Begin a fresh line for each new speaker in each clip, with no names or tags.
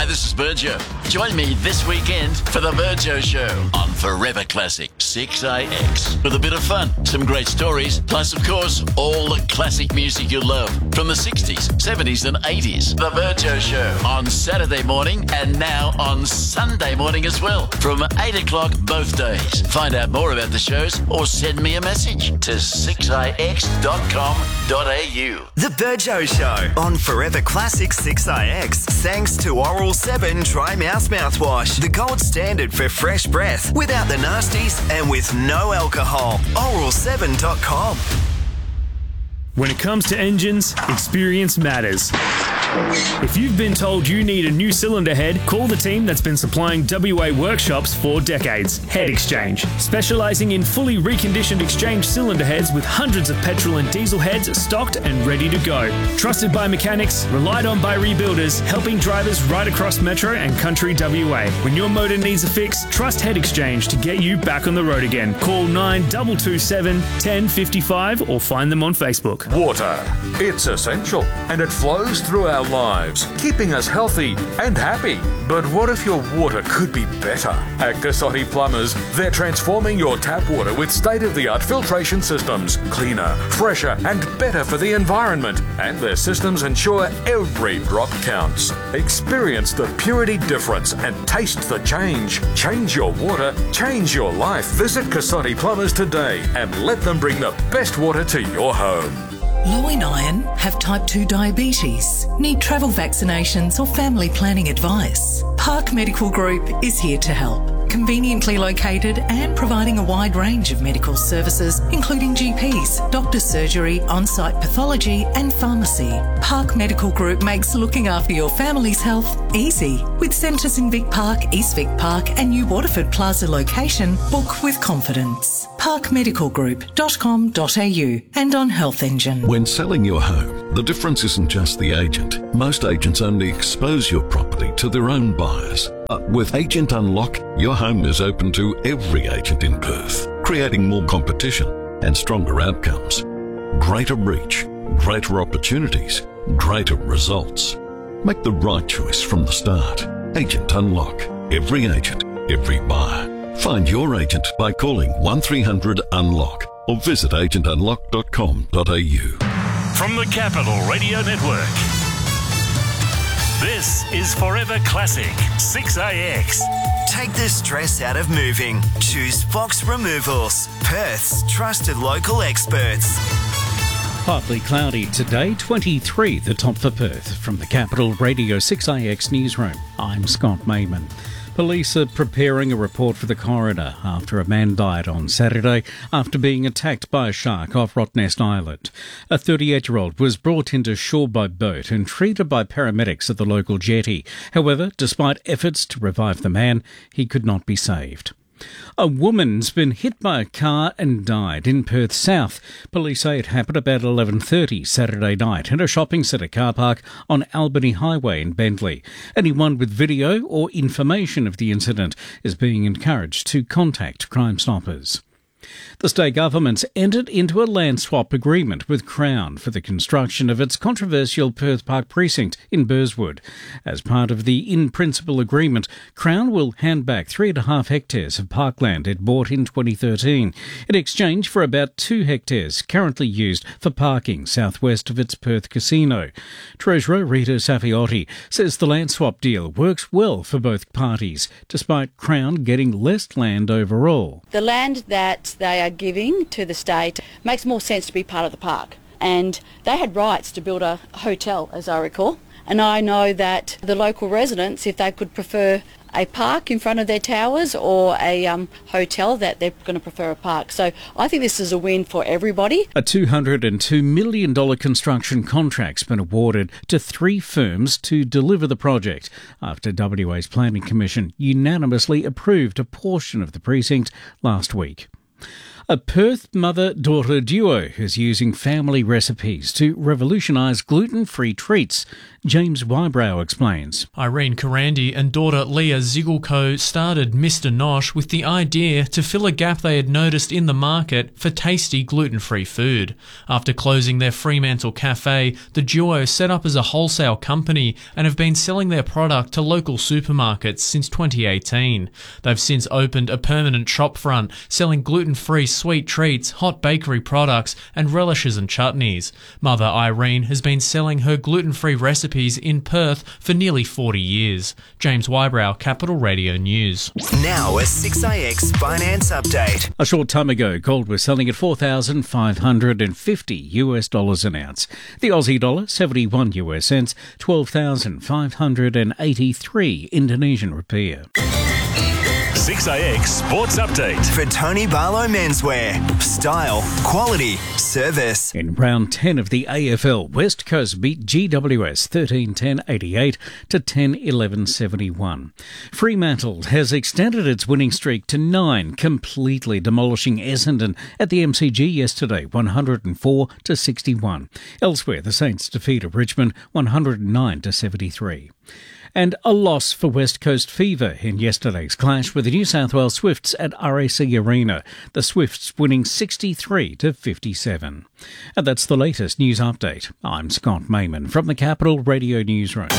this is Burjo. Join me this weekend for the Burjo Show on Forever Classic 6AX. With a bit of fun, some great stories, plus, of course, all the classic music you love from the 60s, 70s and 80s. The Burjo Show on Saturday morning and now on Sunday morning as well from 8 o'clock both days. Find out more about the shows or send me a message to 6ix.com.au.
The Burjo Show on Forever Classic 6ix. Thanks to Oral 7 Dry Mouth Mouthwash, the gold standard for fresh breath, without the nasties and with no alcohol. Oral7.com.
When it comes to engines, experience matters. If you've been told you need a new cylinder head, call the team that's been supplying WA workshops for decades, Head Exchange. Specialising in fully reconditioned exchange cylinder heads with hundreds of petrol and diesel heads stocked and ready to go. Trusted by mechanics, relied on by rebuilders, helping drivers right across Metro and Country WA. When your motor needs a fix, trust Head Exchange to get you back on the road again. Call 9227 1055 or find them on Facebook.
Water. It's essential and it flows through our lives, keeping us healthy and happy. But what if your water could be better? At Cassotti Plumbers, they're transforming your tap water with state-of-the-art filtration systems, cleaner, fresher and better for the environment. And their systems ensure every drop counts. Experience the purity difference and taste the change. Change your water, change your life. Visit Cassotti Plumbers today and let them bring the best water to your home.
Low in iron, have type 2 diabetes, need travel vaccinations or family planning advice? Park Medical Group is here to help. Conveniently located and providing a wide range of medical services, including GPs, doctor's surgery, on-site pathology and pharmacy. Park Medical Group makes looking after your family's health easy. With centres in Vic Park, East Vic Park and New Waterford Plaza location, book with confidence. parkmedicalgroup.com.au and on Health Engine.
When selling your home, the difference isn't just the agent. Most agents only expose your property to their own buyers. With Agent Unlock, your home is open to every agent in Perth, creating more competition and stronger outcomes. Greater reach, greater opportunities, greater results. Make the right choice from the start. Agent Unlock. Every agent, every buyer. Find your agent by calling 1300 UNLOCK or visit agentunlock.com.au.
From the Capital Radio Network, this is Forever Classic 6AX.
Take the stress out of moving. Choose Fox Removals, Perth's trusted local experts.
Partly cloudy today, 23 the top for Perth. From the Capital Radio 6AX newsroom, I'm Scott Mayman. Police are preparing a report for the coroner after a man died on Saturday after being attacked by a shark off Rottnest Island. A 38-year-old was brought into shore by boat and treated by paramedics at the local jetty. However, despite efforts to revive the man, he could not be saved. A woman's been hit by a car and died in Perth South. Police say it happened about 11:30 Saturday night in a shopping centre car park on Albany Highway in Bentley. Anyone with video or information of the incident is being encouraged to contact Crime Stoppers. The state government's entered into a land swap agreement with Crown for the construction of its controversial Perth Park precinct in Burswood. As part of the in-principle agreement, Crown will hand back 3.5 hectares of parkland it bought in 2013 in exchange for about 2 hectares currently used for parking southwest of its Perth casino. Treasurer Rita Safiotti says the land swap deal works well for both parties, despite Crown getting less land overall.
The land that they are giving to the state makes more sense to be part of the park, and they had rights to build a hotel, as I recall, and I know that the local residents, if they could prefer a park in front of their towers or a hotel, that they're going to prefer a park. So I think this is a win for everybody. A
$202 million construction contract's been awarded to 3 firms to deliver the project after WA's Planning Commission unanimously approved a portion of the precinct last week. A Perth mother-daughter duo is using family recipes to revolutionise gluten-free treats. James Wybrow explains.
Irene Karandi and daughter Leah Zigelko started Mr. Nosh with the idea to fill a gap they had noticed in the market for tasty gluten-free food. After closing their Fremantle cafe, the duo set up as a wholesale company and have been selling their product to local supermarkets since 2018. They've since opened a permanent shop front selling gluten-free sweet treats, hot bakery products and relishes and chutneys. Mother Irene has been selling her gluten-free recipes in Perth for nearly 40 years. James Wybrow, Capital Radio News.
Now a 6AX finance update.
A short time ago, gold was selling at $4,550 an ounce. The Aussie dollar, 71 US cents, 12,583 Indonesian rupiah.
6AX Sports Update.
For Tony Barlow Menswear. Style, quality, service.
In round 10 of the AFL, West Coast beat GWS 13-10-88 to 10-11-71. Fremantle has extended its winning streak to 9, completely demolishing Essendon at the MCG yesterday, 104-61. Elsewhere, the Saints defeated Richmond 109-73. And a loss for West Coast Fever in yesterday's clash with the New South Wales Swifts at RAC Arena, the Swifts winning 63-57. And that's the latest news update. I'm Scott Mayman from the Capital Radio Newsroom.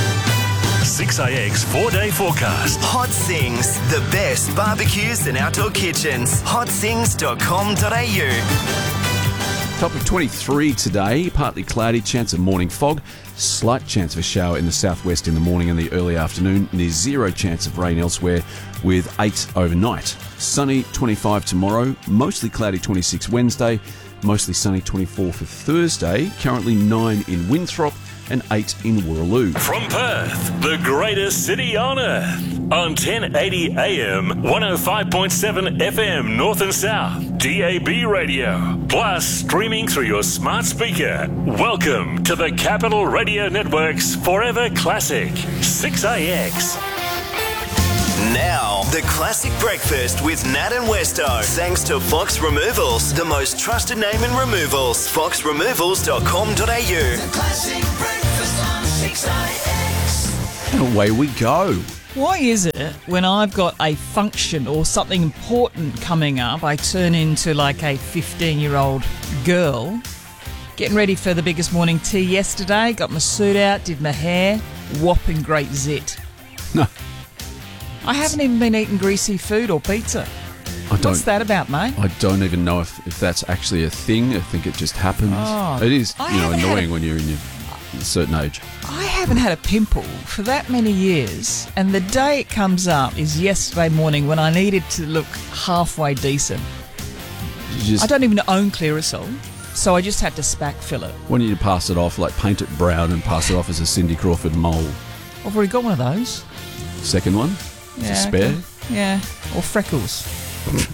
6AX 4-day forecast.
Hot Sings, the best barbecues and outdoor kitchens. hotsings.com.au.
Top of 23 today, partly cloudy, chance of morning fog, slight chance of a shower in the southwest in the morning and the early afternoon, near zero chance of rain elsewhere with 8 overnight. Sunny 25 tomorrow, mostly cloudy 26 Wednesday, mostly sunny 24 for Thursday, currently 9 in Winthrop and 8 in Wooroloo.
From Perth, the greatest city on earth, on 1080 AM, 105.7 FM North and South, DAB radio, plus streaming through your smart speaker. Welcome to the Capital Radio Network's Forever Classic, 6AX.
Now, the classic breakfast with Nat and Westo. Thanks to Fox Removals, the most trusted name in removals. foxremovals.com.au.
The classic breakfast on 6AX.
And away we go.
Why is it when I've got a function or something important coming up, I turn into like a 15-year-old girl? Getting ready for the biggest morning tea yesterday, got my suit out, did my hair, whopping great zit.
No.
I haven't even been eating greasy food or pizza. What's that about, mate?
I don't even know if that's actually a thing. I think it just happens.
Oh,
it is, annoying when you're in a certain age.
I haven't had a pimple for that many years, and the day it comes up is yesterday morning when I needed to look halfway decent. I don't even own Clearasil, so I just had to spack fill it.
Why don't you pass it off, like paint it brown and pass it off as a Cindy Crawford mole?
I've already got one of those.
Second one?
Yeah,
spare?
okay. Yeah, or freckles.